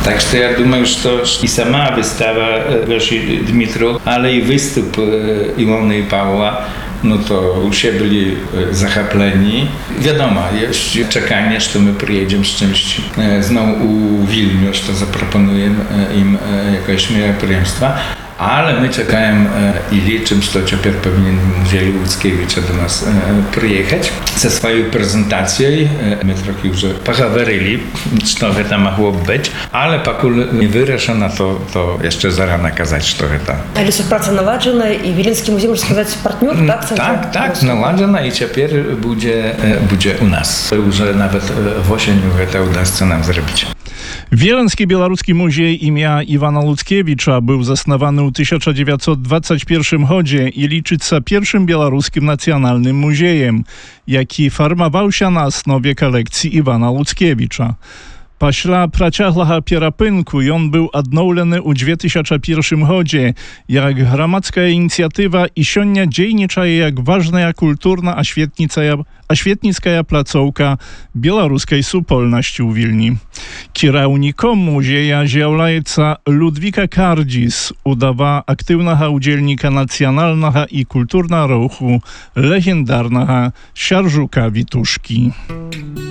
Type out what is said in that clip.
Так что я думаю, что и сама выстава Леши Дмитру, ale i występ Iwony i Pawła, no to już byli zachapleni. Wiadomo, jest czekanie, że my przyjedziemy z czymś znowu u Wilniusz, to zaproponujemy im jakieś meropриемstwa. Ale my czekamy i liczymy, że teraz powinien Muzej Łódzkiewicza do nas przyjechać ze swoją prezentacją. My trochę już pogawaryli, co to mogło być, ale покуль nie wyrażona, to jeszcze zarano kazać, co to. Ale jest praca naładowana i Wileński Muzej, można сказать, partner, tak? Tak, naładowana i teraz będzie u nas. Już nawet w jesieniu to uda się nam zrobić. Wileński Białoruski Muzej imienia Iwana Luckiewicza był zasnowany w 1921 гоdzie i liczy się pierwszym białoruskim nacjonalnym muzejem, jaki formował się na osnowie kolekcji Iwana Luckiewicza. Пасля працяглага перапынку ён быў адноўлены ў 2001 годзе як грамадская ініцыятыва і сёння дзейнічае як важная культурна-асветніцкая пляцоўка беларускай супольнасці ў Вільні. Кіраўніком музея з'яўляецца Людвіка Карdzis, удава актыўнага ўдзельніка нацыянальнага і культурнага руху легендарнага Сяржука Вітушкі.